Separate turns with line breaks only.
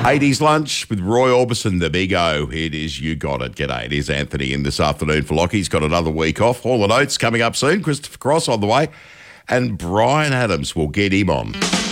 80s lunch with Roy Orbison, the Big O. It is You Got It. G'day. It is Anthony in this afternoon for Lockie. He's got another week off. Hall & Oates coming up soon. Christopher Cross on the way. And Brian Adams will get him on.